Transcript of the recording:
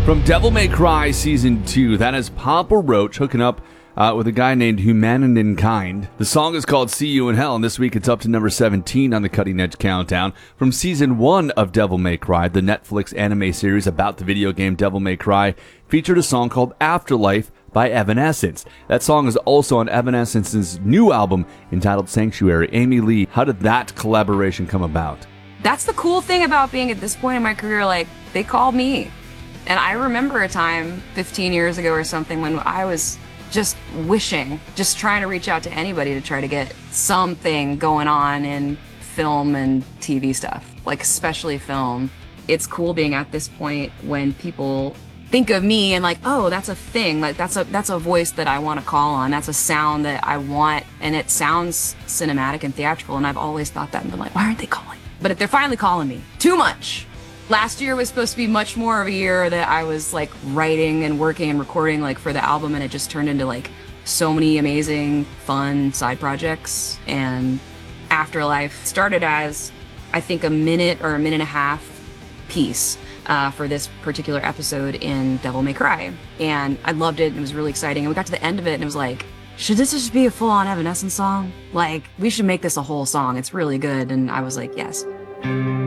From Devil May Cry Season 2, that is Papa Roach hooking up with a guy named Humankind. The song is called See You in Hell, and this week it's up to number 17 on the Cutting Edge Countdown. From Season 1 of Devil May Cry, the Netflix anime series about the video game Devil May Cry, featured a song called Afterlife by Evanescence. That song is also on Evanescence's new album entitled Sanctuary. Amy Lee, how did that collaboration come about? That's the cool thing about being at this point in my career, like, they called me. And I remember a time 15 years ago or something when I was just just trying to reach out to anybody to try to get something going on in film and TV stuff, like especially film. It's cool being at this point when people think of me and like, oh, that's a thing, like that's a voice that I want to call on, that's a sound that I want, and it sounds cinematic and theatrical, and I've always thought that and been like, why aren't they calling? But they're finally calling me. Too much. Last year was supposed to be much more of a year that I was like writing and working and recording like for the album, and it just turned into like so many amazing, fun side projects. And Afterlife started as, I think, a minute or a minute and a half piece for this particular episode in Devil May Cry. And I loved it, and it was really exciting. And we got to the end of it, and it was like, should this just be a full-on Evanescence song? Like, we should make this a whole song. It's really good. And I was like, yes.